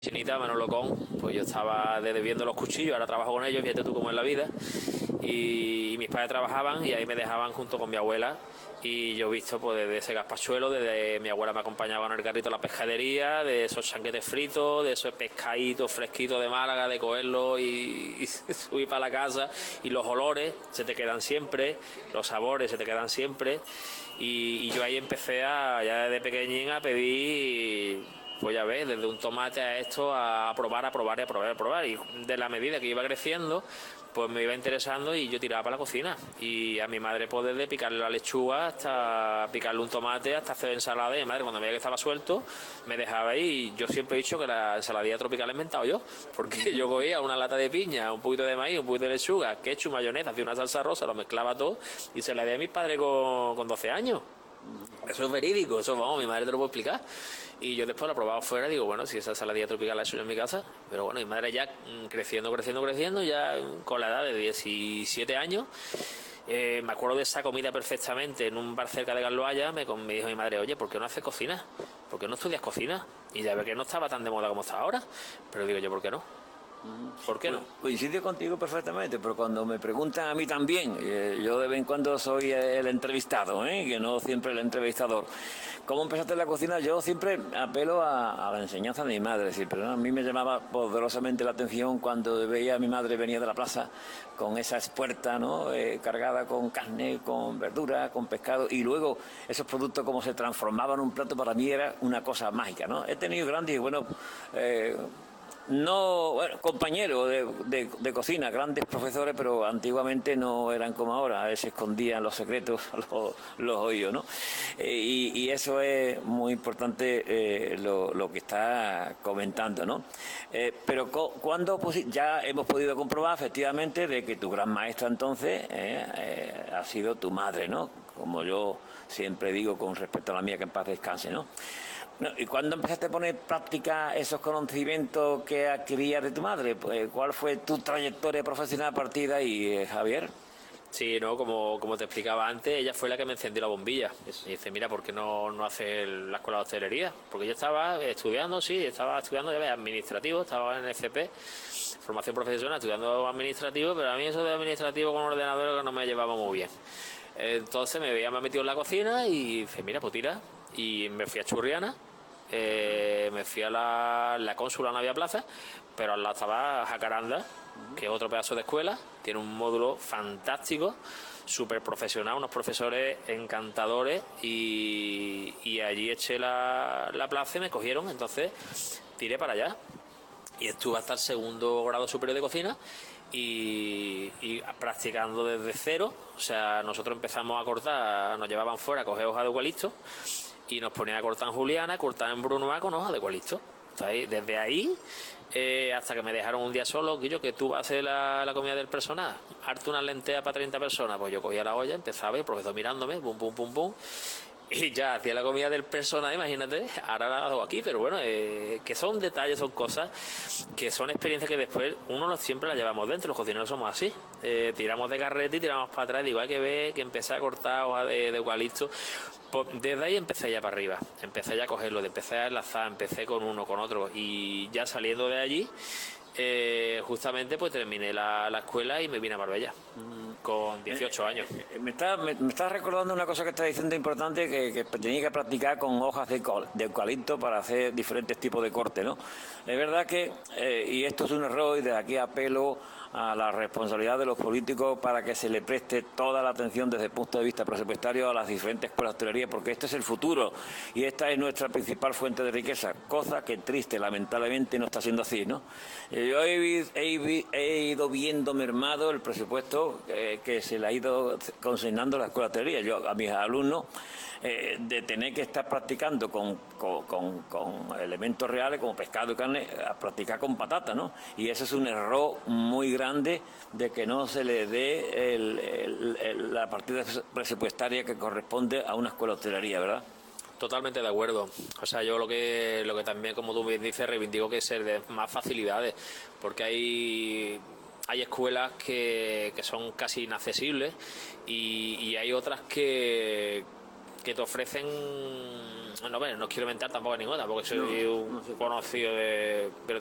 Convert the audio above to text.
Chinita, Manolo Con, pues yo estaba desde viendo los cuchillos, ahora trabajo con ellos, fíjate tú cómo es la vida. Y mis padres trabajaban y ahí me dejaban junto con mi abuela. Y yo he visto pues desde ese gazpachuelo, desde mi abuela me acompañaba en el carrito a la pescadería, de esos chanquetes fritos, de esos pescaditos fresquitos de Málaga, de cogerlos y subir para la casa. Y los olores se te quedan siempre, los sabores se te quedan siempre. Y yo ahí empecé ya desde pequeñín a pedir, pues ya ves, desde un tomate a esto, a probar, a probar, y a probar, a probar. Y de la medida que iba creciendo, pues me iba interesando y yo tiraba para la cocina. Y a mi madre, pues desde picarle la lechuga hasta picarle un tomate, hasta hacer ensalada. Y mi madre, cuando veía que estaba suelto, me dejaba ahí. Y yo siempre he dicho que la ensaladilla tropical la he inventado yo, porque yo cogía una lata de piña, un poquito de maíz, un poquito de lechuga, ketchup, mayonesa, hacía una salsa rosa, lo mezclaba todo y se la di a mis padres con 12 años. Eso es verídico, eso vamos, mi madre te lo puede explicar. Y yo después lo he probado fuera y digo, bueno, si esa saladilla tropical la he hecho yo en mi casa, pero bueno, mi madre ya creciendo, ya con la edad de 17 años, me acuerdo de esa comida perfectamente en un bar cerca de Galloaya, me dijo mi madre, oye, ¿por qué no haces cocina? ¿Por qué no estudias cocina? Y ya ve que no estaba tan de moda como está ahora, pero digo yo, ¿por qué no? ¿Por qué no? Coincido contigo perfectamente, pero cuando me preguntan a mí también, yo de vez en cuando soy el entrevistado, que no siempre el entrevistador. ¿Cómo empezaste en la cocina? Yo siempre apelo a la enseñanza de mi madre, sí, pero a mí me llamaba poderosamente la atención cuando veía a mi madre venir de la plaza con esa espuerta, ¿no? Cargada con carne, con verdura, con pescado, y luego esos productos como se transformaban en un plato, para mí era una cosa mágica, ¿no? He tenido grandes y buenos no, bueno, compañeros de cocina, grandes profesores, pero antiguamente no eran como ahora, se escondían los secretos, los oídos, ¿no? Y eso es muy importante, lo que está comentando, ¿no? Pero cuando ya hemos podido comprobar efectivamente de que tu gran maestra entonces ha sido tu madre, ¿no? Como yo siempre digo con respecto a la mía, que en paz descanse, ¿no? No, ¿y cuándo empezaste a poner en práctica esos conocimientos que adquirías de tu madre? Pues, ¿cuál fue tu trayectoria profesional a partir de ahí, Javier? Sí, no, como te explicaba antes, ella fue la que me encendió la bombilla. Y dice, mira, ¿por qué no hace la escuela de hostelería? Porque yo estaba estudiando, sí, estaba estudiando ya ves, administrativo, estaba en FP, formación profesional, estudiando administrativo, pero a mí eso de administrativo con ordenador que no me llevaba muy bien. Entonces me veía más metido en la cocina y dije, mira, pues tira. Y me fui a Churriana, me fui a la cónsula, no había plaza, pero al lado estaba Jacaranda, que es otro pedazo de escuela, tiene un módulo fantástico, súper profesional, unos profesores encantadores y allí eché la plaza y me cogieron, entonces tiré para allá y estuve hasta el segundo grado superior de cocina y practicando desde cero. O sea, nosotros empezamos a cortar, nos llevaban fuera a coger hojas de eucalipto y nos ponían a cortar en juliana, cortar en brunoise con hojas de eucalipto. Entonces, desde ahí hasta que me dejaron un día solo, que tú vas a hacer la comida del personal, harto una lenteja para 30 personas, pues yo cogía la olla, empezaba, el profesor mirándome, pum, pum, pum, pum, y ya hacía la comida del personal, imagínate, ahora la hago aquí, pero bueno, que son detalles, son cosas, que son experiencias que después siempre las llevamos dentro, los cocineros somos así, tiramos de carrete y tiramos para atrás, igual que ve que empecé a cortar hojas de eucalipto, pues desde ahí empecé ya para arriba, empecé ya a cogerlo, empecé a enlazar, empecé con uno, con otro, y ya saliendo de allí, justamente pues terminé la escuela y me vine a Marbella con 18 años. Me está recordando una cosa que está diciendo importante, que tenía que practicar con hojas de eucalipto para hacer diferentes tipos de corte, ¿no? Es verdad que, y esto es un error, y desde aquí apelo a la responsabilidad de los políticos para que se le preste toda la atención desde el punto de vista presupuestario a las diferentes escuelas de hostelería, porque este es el futuro y esta es nuestra principal fuente de riqueza, cosa que triste, lamentablemente no está siendo así, ¿no? Yo he ido viendo mermado el presupuesto que se le ha ido consignando a la escuela de hostelería. Yo a mis alumnos, de tener que estar practicando con elementos reales como pescado y carne, a practicar con patata, ¿no? Y ese es un error muy grande, de que no se le dé la partida presupuestaria que corresponde a una escuela de hostelería, ¿verdad? Totalmente de acuerdo. O sea, yo lo que también, como tú bien dices, reivindico que ser de más facilidades, porque hay escuelas que son casi inaccesibles y hay otras que te ofrecen, bueno, no quiero inventar tampoco ninguna, tampoco soy un conocido de... pero